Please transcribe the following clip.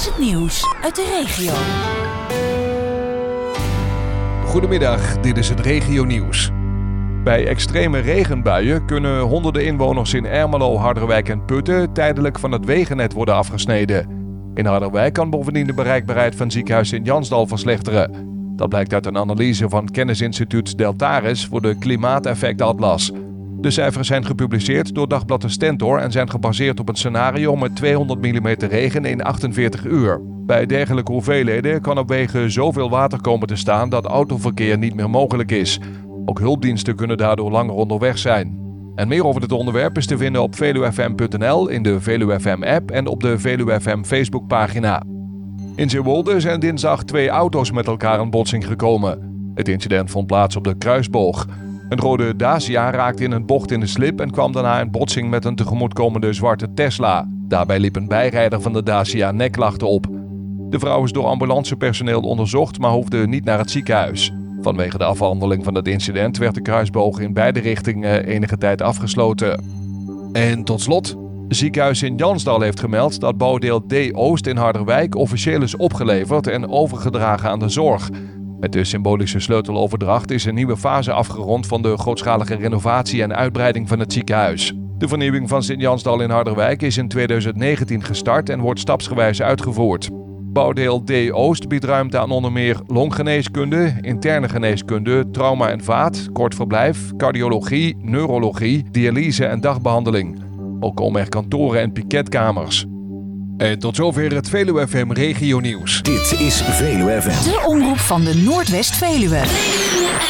is het nieuws uit de regio. Goedemiddag, dit is het regionieuws. Bij extreme regenbuien kunnen honderden inwoners in Ermelo, Harderwijk en Putten tijdelijk van het wegennet worden afgesneden. In Harderwijk kan bovendien de bereikbaarheid van ziekenhuis Sint-Jansdal verslechteren. Dat blijkt uit een analyse van kennisinstituut Deltares voor de Klimaateffectatlas. De cijfers zijn gepubliceerd door Dagblad de Stentor en zijn gebaseerd op een scenario met 200 mm regen in 48 uur. Bij dergelijke hoeveelheden kan op wegen zoveel water komen te staan dat autoverkeer niet meer mogelijk is. Ook hulpdiensten kunnen daardoor langer onderweg zijn. En meer over dit onderwerp is te vinden op veluwfm.nl, in de Veluwe FM-app en op de Veluwe FM Facebookpagina. In Zeewolde zijn dinsdag 2 auto's met elkaar in botsing gekomen. Het incident vond plaats op de Kruisboog. Een rode Dacia raakte in een bocht in de slip en kwam daarna in botsing met een tegemoetkomende zwarte Tesla. Daarbij liep een bijrijder van de Dacia nekklachten op. De vrouw is door ambulancepersoneel onderzocht, maar hoefde niet naar het ziekenhuis. Vanwege de afhandeling van het incident werd de kruisboog in beide richtingen enige tijd afgesloten. En tot slot, ziekenhuis Sint-Jansdal heeft gemeld dat bouwdeel D-Oost in Harderwijk officieel is opgeleverd en overgedragen aan de zorg. Met de symbolische sleuteloverdracht is een nieuwe fase afgerond van de grootschalige renovatie en uitbreiding van het ziekenhuis. De vernieuwing van Sint-Jansdal in Harderwijk is in 2019 gestart en wordt stapsgewijs uitgevoerd. Bouwdeel D-Oost biedt ruimte aan onder meer longgeneeskunde, interne geneeskunde, trauma en vaat, kort verblijf, cardiologie, neurologie, dialyse en dagbehandeling. Ook komen er kantoren en piketkamers. En tot zover het Veluwe FM Regionieuws. Dit is Veluwe FM. De omroep van de Noordwest-Veluwe.